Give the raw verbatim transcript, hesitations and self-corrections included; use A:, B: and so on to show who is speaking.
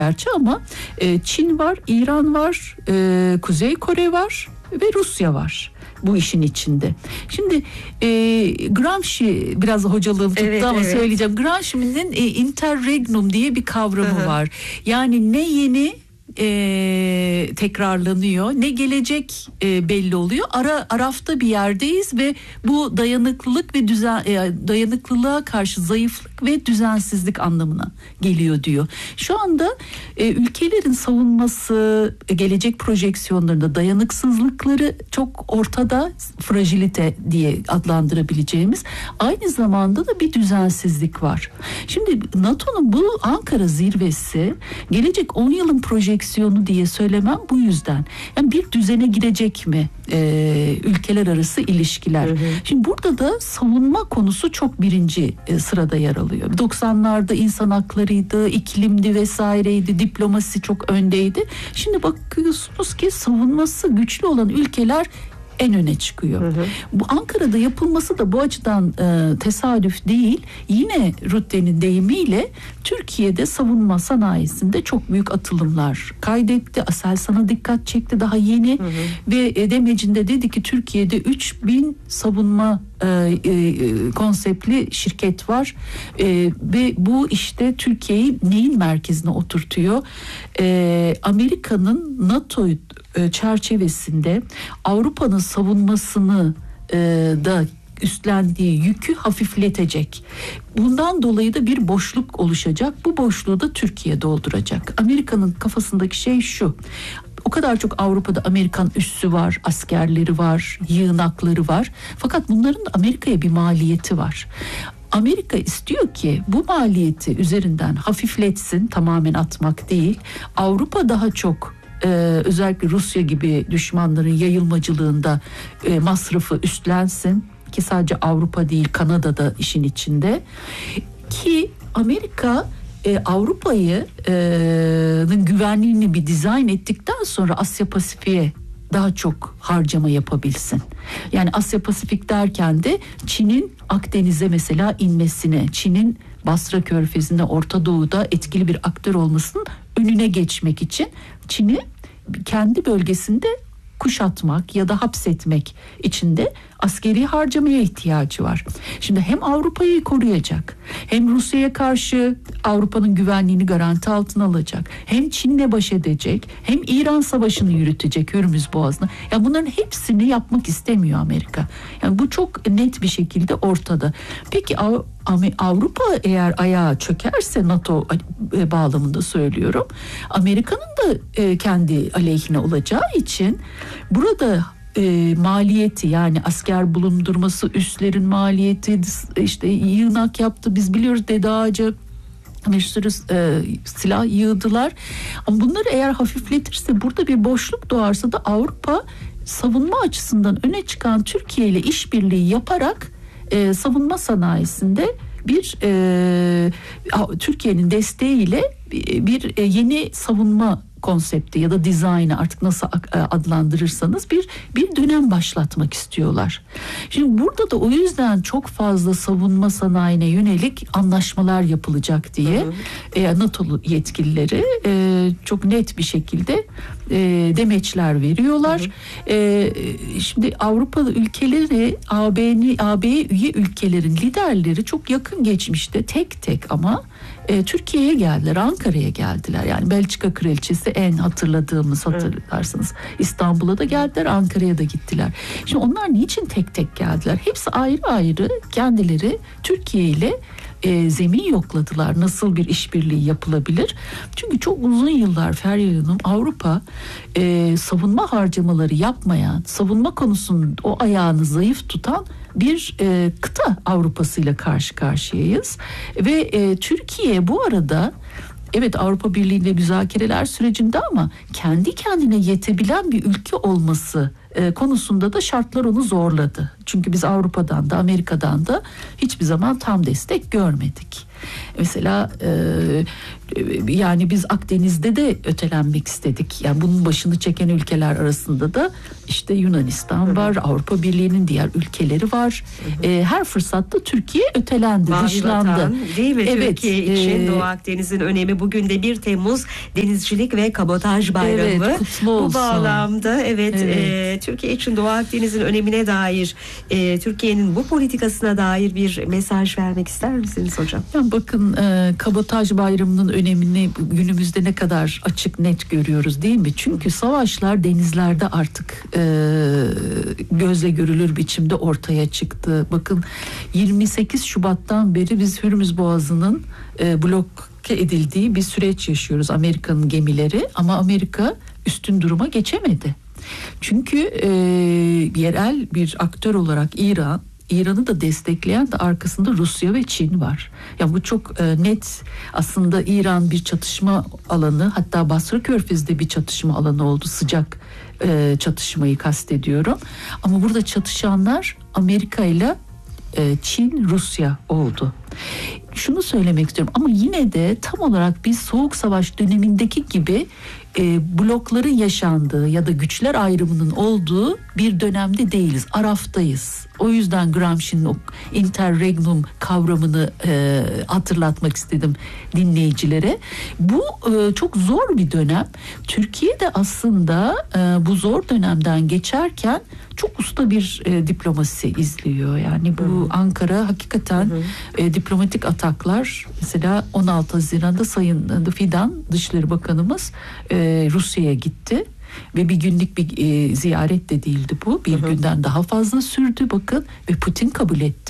A: gerçi ama e, Çin var, İran var, e, Kuzey Kore var ve Rusya var bu işin içinde. Şimdi e, Gramsci biraz hocalığım tuttu
B: evet,
A: ama
B: evet.
A: söyleyeceğim. Gramsci'nin e, interregnum diye bir kavramı var. Yani ne yeni e, tekrarlanıyor, ne gelecek e, belli oluyor. Ara arafta bir yerdeyiz ve bu dayanıklılık ve düzen e, dayanıklılığa karşı zayıflık ve düzensizlik anlamına geliyor diyor. Şu anda e, ülkelerin savunması, e, gelecek projeksiyonlarında dayanıksızlıkları çok ortada, fragilite diye adlandırabileceğimiz. Aynı zamanda da bir düzensizlik var. Şimdi NATO'nun bu Ankara zirvesi gelecek on yılın projeksiyonu diye söylemem bu yüzden. Yani bir düzene girecek mi e, ülkeler arası ilişkiler? Hı hı. Şimdi burada da savunma konusu çok birinci e, sırada yer alıyor. doksanlarda insan haklarıydı, iklimdi vesaireydi, diplomasi çok öndeydi. Şimdi bakıyorsunuz ki savunması güçlü olan ülkeler en öne çıkıyor. Hı hı. Bu Ankara'da yapılması da bu açıdan e, tesadüf değil. Yine Rutte'nin deyimiyle Türkiye'de savunma sanayisinde çok büyük atılımlar kaydetti. Aselsan'a dikkat çekti daha yeni. Hı hı. Ve e, demecinde dedi ki Türkiye'de üç bin savunma e, e, konseptli şirket var. E, ve bu işte Türkiye'yi neyin merkezine oturtuyor? E, Amerika'nın NATO çerçevesinde Avrupa'nın savunmasını e, da üstlendiği yükü hafifletecek. Bundan dolayı da bir boşluk oluşacak. Bu boşluğu da Türkiye dolduracak. Amerika'nın kafasındaki şey şu: o kadar çok Avrupa'da Amerikan üssü var, askerleri var, yığınakları var. Fakat bunların da Amerika'ya bir maliyeti var. Amerika istiyor ki bu maliyeti üzerinden hafifletsin, tamamen atmak değil. Avrupa daha çok Ee, özellikle Rusya gibi düşmanların yayılmacılığında e, masrafı üstlensin ki sadece Avrupa değil, Kanada da işin içinde, ki Amerika e, Avrupa'nın güvenliğini bir dizayn ettikten sonra Asya Pasifik'e daha çok harcama yapabilsin. Yani Asya Pasifik derken de Çin'in Akdeniz'e mesela inmesine, Çin'in Basra Körfezi'nde, Orta Doğu'da etkili bir aktör olmasının önüne geçmek için Çin'i kendi bölgesinde kuşatmak ya da hapsetmek için de askeri harcamaya ihtiyacı var. Şimdi hem Avrupa'yı koruyacak, hem Rusya'ya karşı Avrupa'nın güvenliğini garanti altına alacak, hem Çin'le baş edecek, hem İran savaşını yürütecek Hürmüz Boğazı'na. Yani bunların hepsini yapmak istemiyor Amerika. Yani bu çok net bir şekilde ortada. Peki Avrupa eğer ayağa çökerse, NATO bağlamında söylüyorum, Amerika'nın da kendi aleyhine olacağı için burada E, maliyeti, yani asker bulundurması, üslerin maliyeti, işte yığınak yaptı, biz biliyoruz Dede Ağaca bir sürü e, silah yığdılar. Ama bunları eğer hafifletirse, burada bir boşluk doğarsa da Avrupa savunma açısından öne çıkan Türkiye ile işbirliği yaparak e, savunma sanayisinde bir e, Türkiye'nin desteğiyle bir, bir e, yeni savunma konsepti ya da dizaynı, artık nasıl adlandırırsanız, bir bir dönem başlatmak istiyorlar. Şimdi burada da o yüzden çok fazla savunma sanayine yönelik anlaşmalar yapılacak diye hı hı. E, NATO'lu yetkilileri e, çok net bir şekilde e, demeçler veriyorlar. Hı hı. E, şimdi Avrupalı ülkeleri, A B'nin A B'ye üye ülkelerin liderleri çok yakın geçmişte tek tek ama e, Türkiye'ye geldiler, Ankara'ya geldiler. Yani Belçika Kraliçesi en hatırladığımız, hatırlarsınız. İstanbul'a da geldiler, Ankara'ya da gittiler. Şimdi onlar niçin tek tek geldiler? Hepsi ayrı ayrı kendileri Türkiye ile e, zemin yokladılar. Nasıl bir işbirliği yapılabilir? Çünkü çok uzun yıllar Feryal Hanım, Avrupa e, savunma harcamaları yapmayan, savunma konusunun o ayağını zayıf tutan bir e, kıta Avrupa'sıyla karşı karşıyayız. Ve e, Türkiye bu arada, evet, Avrupa Birliği'yle müzakereler sürecinde ama kendi kendine yetebilen bir ülke olması e, konusunda da şartlar onu zorladı. Çünkü biz Avrupa'dan da Amerika'dan da hiçbir zaman tam destek görmedik. Mesela e, yani biz Akdeniz'de de ötelenmek istedik. Yani bunun başını çeken ülkeler arasında da işte Yunanistan hı hı. var, Avrupa Birliği'nin diğer ülkeleri var. Hı hı. E, her fırsatta Türkiye ötelendi,
B: Mavi
A: dışlandı.
B: Vatan, değil mi?
A: Evet,
B: Türkiye için
A: e,
B: Doğu Akdeniz'in önemi. Bugün de bir Temmuz Denizcilik ve Kabotaj Bayramı.
A: Evet, kutlu olsun.
B: Bu bağlamda evet,
A: evet.
B: E, Türkiye için Doğu Akdeniz'in önemine dair, e, Türkiye'nin bu politikasına dair bir mesaj vermek ister misiniz hocam?
A: Yani bakın e, Kabotaj Bayramı'nın önemini günümüzde ne kadar açık net görüyoruz değil mi? Çünkü savaşlar denizlerde artık e, gözle görülür biçimde ortaya çıktı. Bakın yirmi sekiz Şubat'tan beri biz Hürmüz Boğazı'nın e, bloke edildiği bir süreç yaşıyoruz. Amerika'nın gemileri, ama Amerika üstün duruma geçemedi. Çünkü e, yerel bir aktör olarak İran, İran'ı da destekleyen de arkasında Rusya ve Çin var. Ya bu çok e, net. Aslında İran bir çatışma alanı, hatta Basra Körfezi'de bir çatışma alanı oldu. Sıcak e, çatışmayı kastediyorum. Ama burada çatışanlar Amerika ile e, Çin, Rusya oldu. Şunu söylemek istiyorum, ama yine de tam olarak biz Soğuk Savaş dönemindeki gibi e, blokların yaşandığı ya da güçler ayrımının olduğu bir dönemde değiliz. Araftayız. O yüzden Gramsci'nin o interregnum kavramını e, hatırlatmak istedim dinleyicilere. Bu e, çok zor bir dönem. Türkiye de aslında e, bu zor dönemden geçerken çok usta bir e, diplomasi izliyor. Yani bu hı. Ankara hakikaten hı hı. E, diplomatik ataklar, mesela on altı Haziran'da Sayın Fidan Dışişleri Bakanımız e, Rusya'ya gitti. Ve bir günlük bir e, ziyaret de değildi bu. Bir hı hı. günden daha fazla sürdü bakın, ve Putin kabul etti.